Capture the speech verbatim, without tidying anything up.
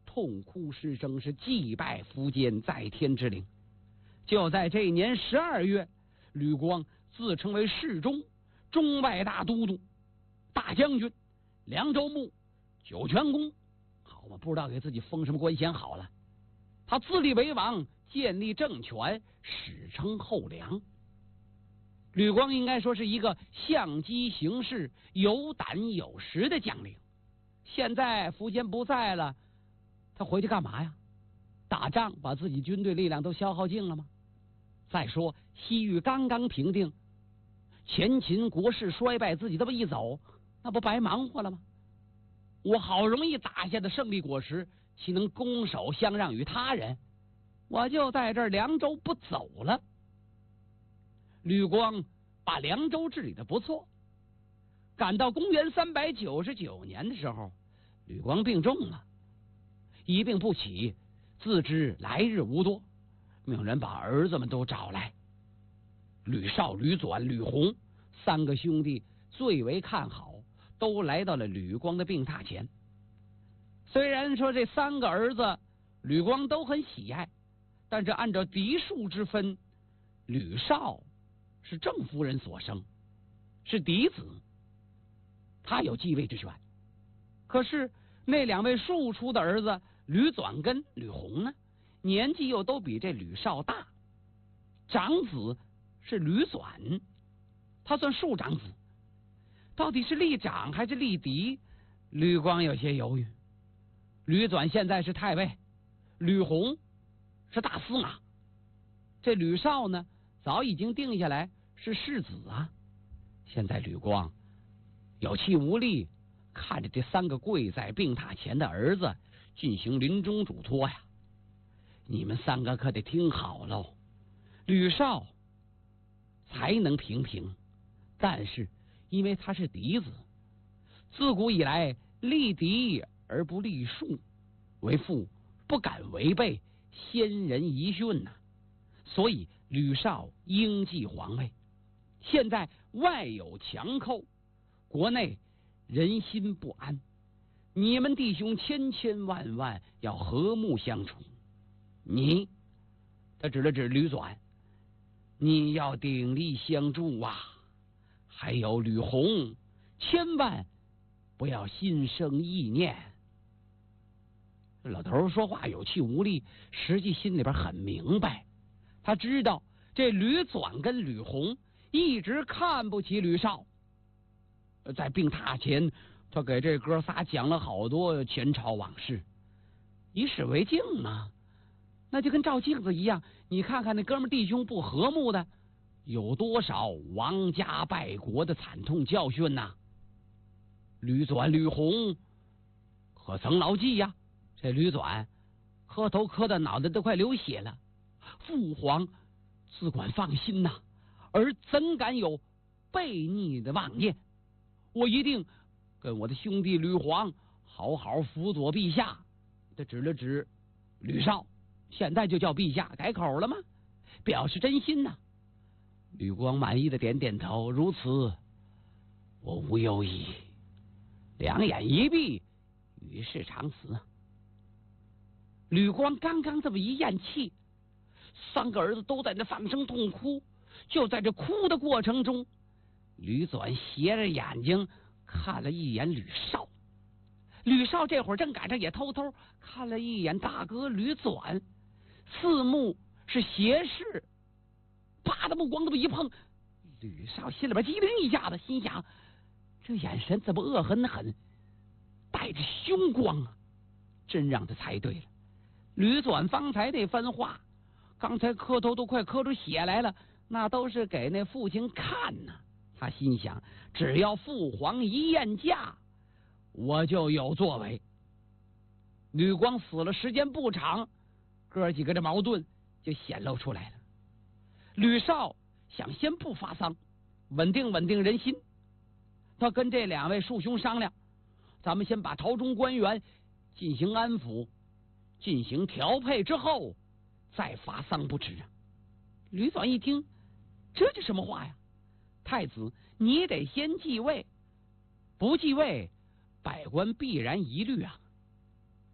痛哭失声，是祭拜苻坚在天之灵。就在这一年十二月，吕光自称为侍中、中外大都督、大将军、凉州牧、九泉公，好嘛，不知道给自己封什么官衔好了。他自立为王，建立政权，史称后梁。吕光应该说是一个相机行事、有胆有识的将领。现在苻坚不在了，他回去干嘛呀？打仗把自己军队力量都消耗尽了吗？再说西域刚刚平定，前秦国势衰败，自己这么一走，那不白忙活了吗？我好容易打下的胜利果实，岂能拱手相让于他人？我就在这儿凉州不走了。吕光把凉州治理的不错。赶到公元三百九十九年的时候，吕光病重了，一病不起，自知来日无多，命人把儿子们都找来。吕绍、吕纂、吕弘三个兄弟最为看好，都来到了吕光的病榻前。虽然说这三个儿子吕光都很喜爱，但是按照嫡庶之分，吕绍是郑夫人所生，是嫡子，他有继位之权。可是那两位庶出的儿子吕纂跟吕弘呢，年纪又都比这吕绍大。长子是吕纂，他算庶长子，到底是立长还是立嫡，吕光有些犹豫。吕纂现在是太尉，吕弘是大司马，这吕绍呢早已经定下来是世子啊。现在吕光有气无力，看着这三个跪在病榻前的儿子进行临终嘱托呀。你们三个可得听好喽，吕绍才能平平，但是因为他是嫡子，自古以来立嫡而不立庶，为父不敢违背先人遗训呐、啊，所以吕绍应继皇位。现在外有强寇，国内人心不安，你们弟兄千千万万要和睦相处。你，他指了指吕纂，你要鼎力相助啊！还有吕弘，千万不要心生意念。老头说话有气无力，实际心里边很明白，他知道这吕纂跟吕弘一直看不起吕绍。在病榻前，他给这哥仨讲了好多前朝往事，以史为镜嘛，那就跟照镜子一样。你看看那哥们弟兄不和睦的，有多少亡家败国的惨痛教训呐、啊？吕纂、吕弘可曾牢记呀？这吕纂磕头磕的脑袋都快流血了，父皇自管放心呐、啊，儿怎敢有悖逆的妄念？我一定跟我的兄弟吕皇好好辅佐陛下。他指了指吕绍，现在就叫陛下，改口了吗？表示真心呐、啊。吕光满意的点点头，如此我无忧矣。两眼一闭，与世长辞。吕光刚刚这么一咽气，三个儿子都在那放声痛哭。就在这哭的过程中，吕纂斜着眼睛看了一眼吕绍，吕绍这会儿正赶上也偷偷看了一眼大哥吕纂，四目是斜视，啪的目光这么一碰，吕绍心里边机灵一下子，心想这眼神怎么恶狠狠，带着凶光啊！真让他猜对了。吕纂方才那番话，刚才磕头都快磕出血来了，那都是给那父亲看呢、啊。他心想，只要父皇一验驾，我就有作为。吕光死了时间不长，哥几个这矛盾就显露出来了。吕绍想先不发丧，稳定稳定人心。他跟这两位庶兄商量，咱们先把朝中官员进行安抚，进行调配之后再发丧不迟啊。吕纂一听，这就什么话呀？太子你得先继位，不继位百官必然疑虑啊。